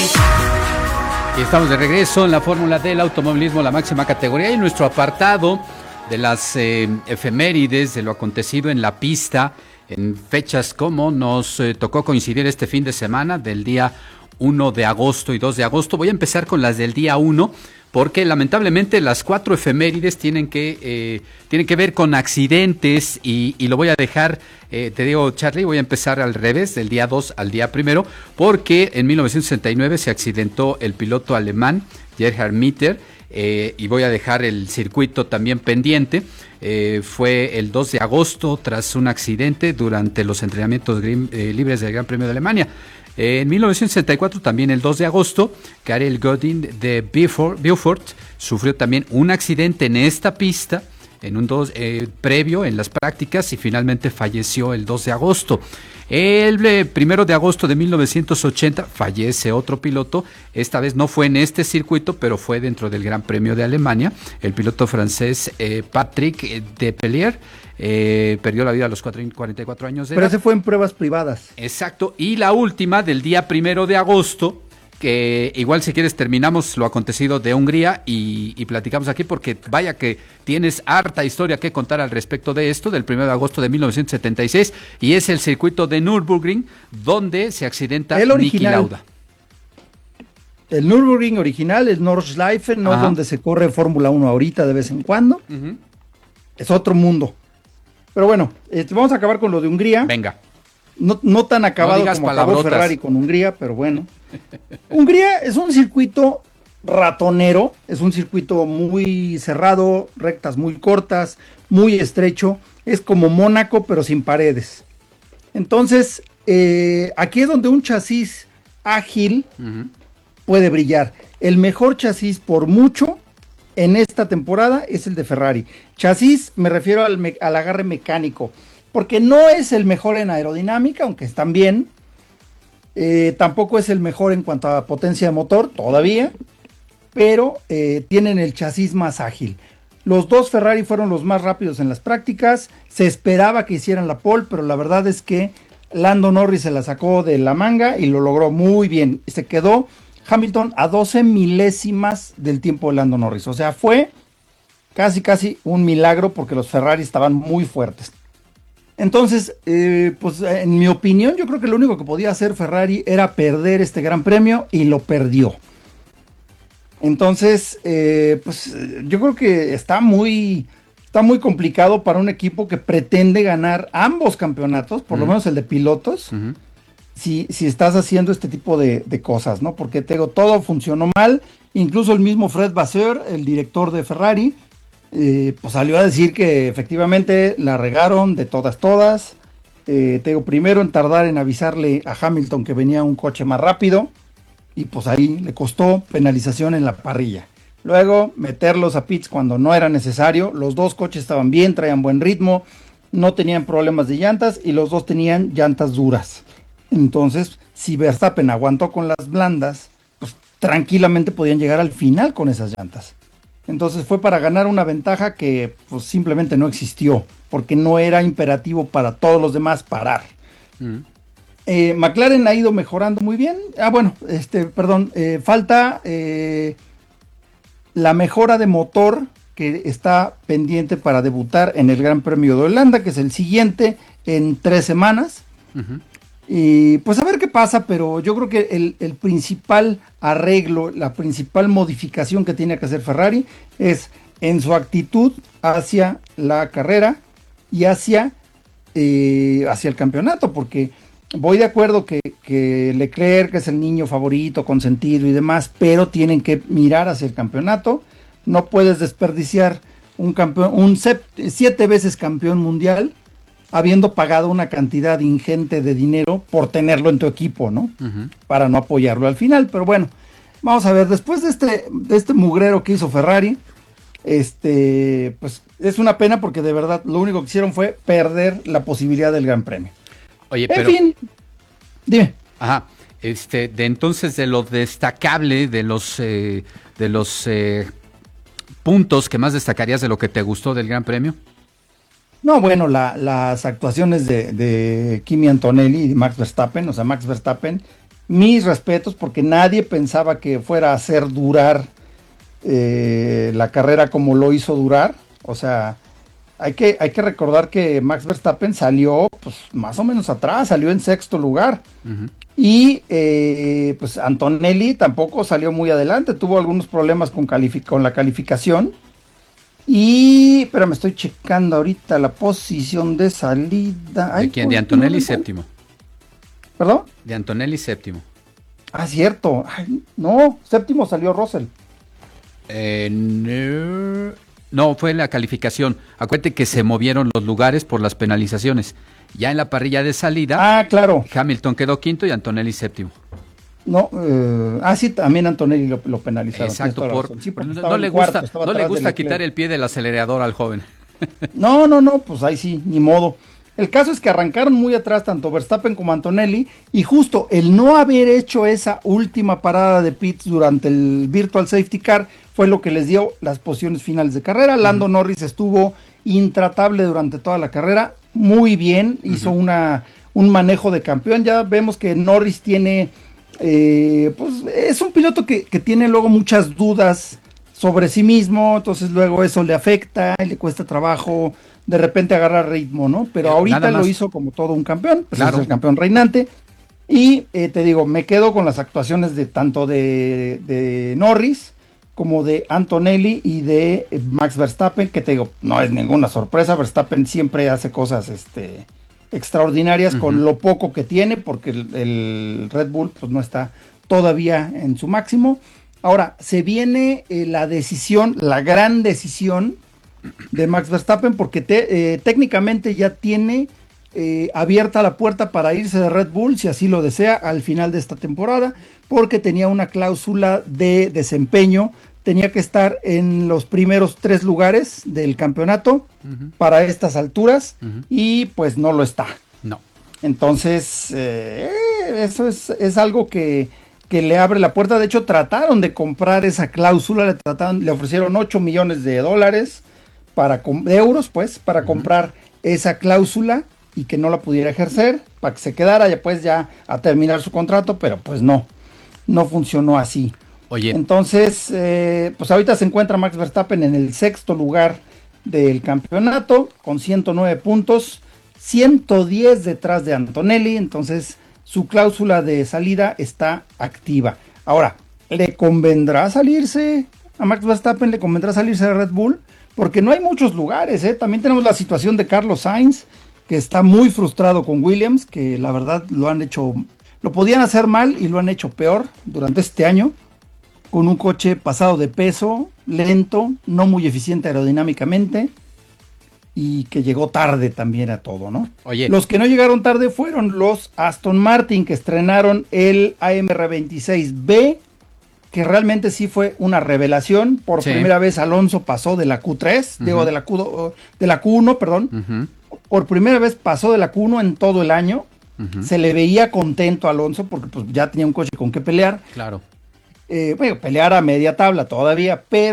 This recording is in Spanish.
Y estamos de regreso en la fórmula del automovilismo, la máxima categoría, y nuestro apartado de las efemérides de lo acontecido en la pista en fechas como nos tocó coincidir este fin de semana del día 1 de agosto y 2 de agosto. Voy a empezar con las del día 1 porque lamentablemente las 4 efemérides tienen que ver con accidentes y lo voy a dejar, te digo, Charlie, voy a empezar al revés, del día 2 al día 1, porque en 1969 se accidentó el piloto alemán Gerhard Mitter, y voy a dejar el circuito también pendiente. Fue el 2 de agosto tras un accidente durante los entrenamientos libres del Gran Premio de Alemania. En 1964, también el 2 de agosto, Karel Godin de Beaufort sufrió también un accidente en esta pista, en un previo en las prácticas, y finalmente falleció el 2 de agosto. El 1 de agosto de 1980 fallece otro piloto, esta vez no fue en este circuito, pero fue dentro del Gran Premio de Alemania, el piloto francés Patrick Depailler. Perdió la vida a los 44 años de edad. Pero ese fue en pruebas privadas. Exacto, y la última del día 1 de agosto, que igual si quieres terminamos lo acontecido de Hungría y platicamos aquí porque vaya que tienes harta historia que contar al respecto de esto, del 1 de agosto de 1976, y es el circuito de Nürburgring donde se accidenta Niki Lauda. El Nürburgring original, el Nordschleife, no es donde se corre Fórmula 1 ahorita de vez en cuando. Es otro mundo. Pero bueno, vamos a acabar con lo de Hungría. Venga. No tan acabado como acabó Ferrari con Hungría, pero bueno. Hungría es un circuito ratonero, es un circuito muy cerrado, rectas muy cortas, muy estrecho. Es como Mónaco, pero sin paredes. Entonces, aquí es donde un chasis ágil puede brillar. El mejor chasis por mucho en esta temporada es el de Ferrari. Chasis, me refiero al agarre mecánico, porque no es el mejor en aerodinámica, aunque están bien. Tampoco es el mejor en cuanto a potencia de motor, todavía, pero tienen el chasis más ágil. Los dos Ferrari fueron los más rápidos en las prácticas. Se esperaba que hicieran la pole, pero la verdad es que Lando Norris se la sacó de la manga y lo logró muy bien. Se quedó Hamilton a 12 milésimas del tiempo de Lando Norris. O sea, fue casi un milagro porque los Ferrari estaban muy fuertes. Entonces, pues en mi opinión, yo creo que lo único que podía hacer Ferrari era perder este gran premio y lo perdió. Entonces, pues yo creo que está muy complicado para un equipo que pretende ganar ambos campeonatos, por lo menos el de pilotos. Si estás haciendo este tipo de cosas, ¿no? Porque te digo, todo funcionó mal, incluso el mismo Fred Vasseur, el director de Ferrari, pues salió a decir que efectivamente la regaron de todas. Te digo, primero en tardar en avisarle a Hamilton que venía un coche más rápido, y pues ahí le costó penalización en la parrilla. Luego meterlos a pits cuando no era necesario. Los dos coches estaban bien, traían buen ritmo, no tenían problemas de llantas y los dos tenían llantas duras. Entonces, si Verstappen aguantó con las blandas, pues tranquilamente podían llegar al final con esas llantas. Entonces fue para ganar una ventaja que pues simplemente no existió, porque no era imperativo para todos los demás parar. McLaren ha ido mejorando muy bien. Falta la mejora de motor que está pendiente para debutar en el Gran Premio de Holanda, que es el siguiente en 3 semanas. Y pues a ver qué pasa, pero yo creo que el principal arreglo, la principal modificación que tiene que hacer Ferrari es en su actitud hacia la carrera y hacia el campeonato, porque voy de acuerdo que Leclerc es el niño favorito, consentido y demás, pero tienen que mirar hacia el campeonato. No puedes desperdiciar un 7 veces campeón mundial habiendo pagado una cantidad ingente de dinero por tenerlo en tu equipo, ¿no? Para no apoyarlo al final. Pero bueno, vamos a ver, después de este mugrero que hizo Ferrari, pues es una pena porque de verdad lo único que hicieron fue perder la posibilidad del Gran Premio. Oye, en fin, dime. Ajá, entonces de lo destacable, de los puntos que más destacarías de lo que te gustó del Gran Premio. No, bueno, las actuaciones de Kimi Antonelli y Max Verstappen. O sea, Max Verstappen mis respetos, porque nadie pensaba que fuera a hacer durar la carrera como lo hizo durar. O sea, hay que recordar que Max Verstappen salió pues más o menos atrás, salió en sexto lugar. Y pues Antonelli tampoco salió muy adelante, tuvo algunos problemas con la calificación. Pero me estoy checando ahorita la posición de salida. ¿De quién? De Antonelli séptimo. ¿Perdón? De Antonelli séptimo. Ah, cierto. Ay, no, séptimo salió Russell. No, fue la calificación. Acuérdate que se movieron los lugares por las penalizaciones. Ya en la parrilla de salida, claro. Hamilton quedó quinto y Antonelli séptimo. No, sí, también Antonelli lo penalizaron. Exacto, no le gusta quitar el pie del acelerador al joven. No, pues ahí sí, ni modo. El caso es que arrancaron muy atrás tanto Verstappen como Antonelli, y justo el no haber hecho esa última parada de pits durante el Virtual Safety Car fue lo que les dio las posiciones finales de carrera. Lando Norris estuvo intratable durante toda la carrera, muy bien, hizo un manejo de campeón. Ya vemos que Norris tiene, pues es un piloto que tiene luego muchas dudas sobre sí mismo, entonces luego eso le afecta y le cuesta trabajo de repente agarrar ritmo, ¿no? Pero ahorita lo hizo como todo un campeón, pues claro. Es el campeón reinante. Y te digo, me quedo con las actuaciones de tanto de Norris como de Antonelli y de Max Verstappen, que te digo, no es ninguna sorpresa. Verstappen siempre hace cosas extraordinarias con lo poco que tiene, porque el Red Bull pues no está todavía en su máximo. Ahora, se viene la gran decisión de Max Verstappen, porque técnicamente ya tiene abierta la puerta para irse de Red Bull, si así lo desea, al final de esta temporada, porque tenía una cláusula de desempeño, tenía que estar en los primeros 3 lugares del campeonato para estas alturas, y pues no lo está. No. Entonces, eso es algo que le abre la puerta. De hecho, trataron de comprar esa cláusula, le ofrecieron $8 millones de euros, pues, para comprar esa cláusula y que no la pudiera ejercer, para que se quedara ya a terminar su contrato, pero pues no funcionó así. Oye. Entonces, pues ahorita se encuentra Max Verstappen en el 6º lugar del campeonato, con 109 puntos, 110 detrás de Antonelli. Entonces su cláusula de salida está activa. Ahora, ¿le convendrá salirse a Max Verstappen? ¿Le convendrá salirse de Red Bull? Porque no hay muchos lugares, ¿eh? También tenemos la situación de Carlos Sainz, que está muy frustrado con Williams, que la verdad lo podían hacer mal y lo han hecho peor durante este año, con un coche pasado de peso, lento, no muy eficiente aerodinámicamente, y que llegó tarde también a todo, ¿no? Oye. Los que no llegaron tarde fueron los Aston Martin, que estrenaron el AMR26B, que realmente sí fue una revelación. Por primera vez Alonso pasó de la Q3, de la Q1, perdón. Por primera vez pasó de la Q1 en todo el año. Se le veía contento a Alonso porque pues ya tenía un coche con que pelear. Claro. Pelear a media tabla todavía, pero